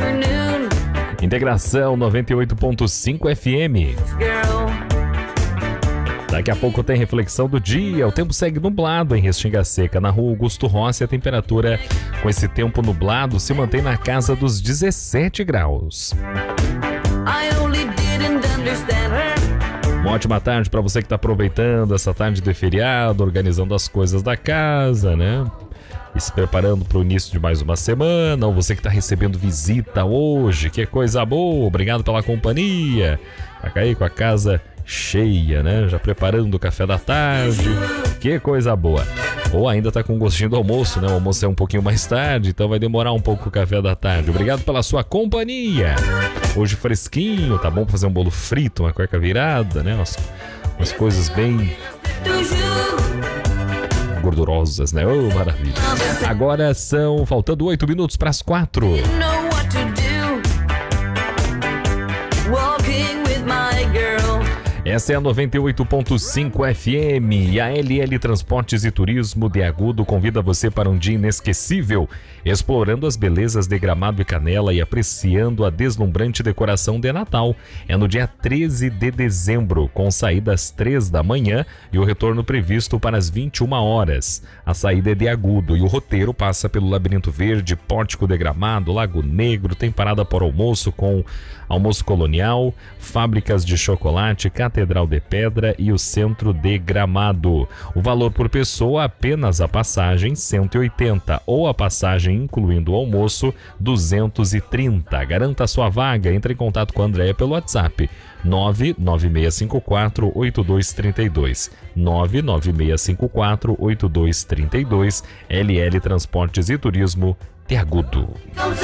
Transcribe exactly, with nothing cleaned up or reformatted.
Integração noventa e oito ponto cinco F M. Daqui a pouco tem reflexão do dia. O tempo segue nublado em Restinga Seca. Na rua Augusto Rossi, a temperatura com esse tempo nublado se mantém na casa dos dezessete graus. Uma ótima tarde para você que está aproveitando essa tarde de feriado, organizando as coisas da casa, né? E se preparando para o início de mais uma semana, ou você que está recebendo visita hoje, que coisa boa, obrigado pela companhia. Tá aí com a casa cheia, né? Já preparando o café da tarde, que coisa boa. Ou ainda tá com gostinho do almoço, né? O almoço é um pouquinho mais tarde, então vai demorar um pouco o café da tarde. Obrigado pela sua companhia. Hoje fresquinho, tá bom pra fazer um bolo frito, uma cueca virada, né? Umas, umas coisas bem gordurosas, né? Oh, maravilha. Agora são, faltando oito minutos para as quatro. Essa é a noventa e oito ponto cinco F M e a L L Transportes e Turismo de Agudo convida você para um dia inesquecível, explorando as belezas de Gramado e Canela e apreciando a deslumbrante decoração de Natal. É no dia treze de dezembro, com saída às três da manhã e o retorno previsto para as vinte e uma horas. A saída é de Agudo e o roteiro passa pelo Labirinto Verde, Pórtico de Gramado, Lago Negro, tem parada para almoço com almoço colonial, fábricas de chocolate, Catedral de Pedra e o Centro de Gramado. O valor por pessoa, apenas a passagem, cento e oitenta, ou a passagem incluindo o almoço, duzentos e trinta. Garanta sua vaga, entre em contato com a Andréia pelo WhatsApp nove nove seis cinco quatro oito dois três dois, nove nove seis cinco quatro oito dois três dois. L L Transportes e Turismo de Agudo.